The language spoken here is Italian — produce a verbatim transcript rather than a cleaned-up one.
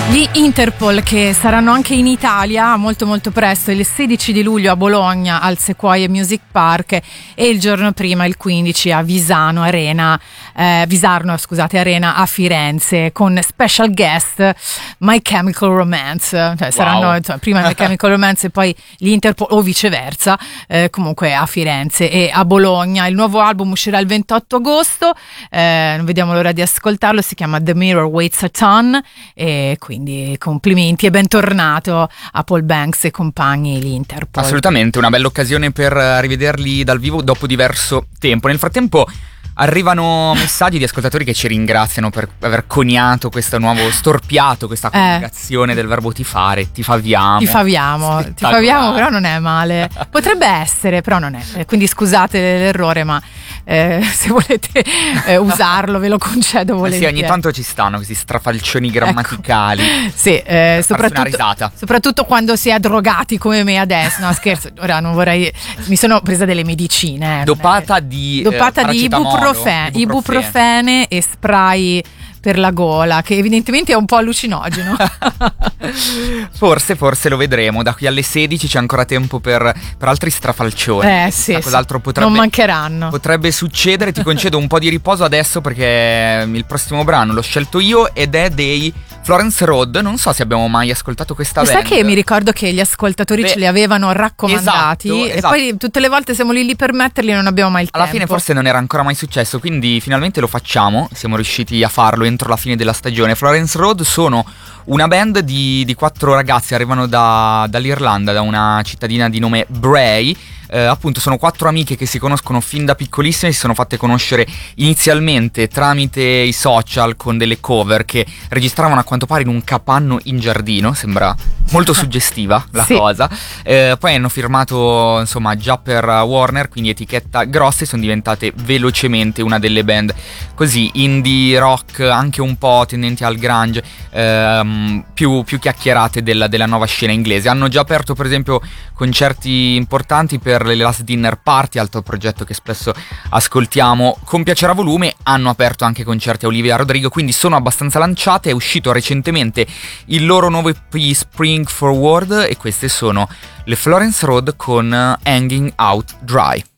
Gli Interpol, che saranno anche in Italia molto molto presto, il sedici di luglio a Bologna al Sequoia Music Park e il giorno prima, il quindici, a Visano Arena, eh, Visarno scusate Arena a Firenze, con special guest My Chemical Romance, cioè wow. saranno cioè, prima My Chemical Romance e poi gli Interpol o viceversa, eh, comunque a Firenze e a Bologna. Il nuovo album uscirà il ventotto agosto, eh, non vediamo l'ora di ascoltarlo, si chiama The Mirror Waits a Ton e quindi Quindi complimenti e bentornato a Paul Banks e compagni, gli Interpol. Assolutamente, una bella occasione per rivederli dal vivo dopo diverso tempo. Nel frattempo arrivano messaggi di ascoltatori che ci ringraziano per aver coniato questo nuovo storpiato, questa coniugazione eh. del verbo tifare, tifaviamo. Tifaviamo, tifaviamo però non è male. Potrebbe essere, però non è. Quindi scusate l'errore, ma eh, se volete eh, usarlo ve lo concedo volentieri. Sì, ogni tanto ci stanno questi strafalcioni grammaticali. Ecco. Sì, eh, soprattutto, soprattutto quando si è drogati come me adesso. No, scherzo, ora non vorrei... Mi sono presa delle medicine. Eh, dopata di Dopata eh, di ibuprofene. Ibuprofene, ibuprofene e spray per la gola, che evidentemente è un po' allucinogeno. Forse, forse lo vedremo. Da qui alle sedici c'è ancora tempo per, per altri strafalcioni. Eh sì, cos'altro potrebbe, non mancheranno. Potrebbe succedere. Ti concedo un po' di riposo adesso perché il prossimo brano l'ho scelto io ed è dei Florence Road. Non so se abbiamo mai ascoltato questa Sai band. che mi ricordo che gli ascoltatori Beh, ce li avevano raccomandati esatto, e esatto. poi tutte le volte siamo lì lì per metterli e non abbiamo mai il Alla tempo. fine forse non era ancora mai successo, quindi finalmente lo facciamo. Siamo riusciti a farlo entro la fine della stagione. Florence Road sono una band di, di quattro ragazzi, arrivano da, dall'Irlanda, da una cittadina di nome Bray. Eh, appunto sono quattro amiche che si conoscono fin da piccolissime, si sono fatte conoscere inizialmente tramite i social con delle cover che registravano a quanto pare in un capanno in giardino, sembra molto suggestiva la sì. cosa. Eh, poi hanno firmato insomma già per Warner, quindi etichetta grossa, e sono diventate velocemente una delle band così indie rock, anche un po' tendenti al grunge, ehm, più, più chiacchierate della, della nuova scena inglese. Hanno già aperto per esempio concerti importanti per le Last Dinner Party, altro progetto che spesso ascoltiamo con piacere a volume. Hanno aperto anche concerti a Olivia Rodrigo, quindi sono abbastanza lanciate. È uscito recentemente il loro nuovo E P Spring Forward e queste sono le Florence Road con Hanging Out Dry.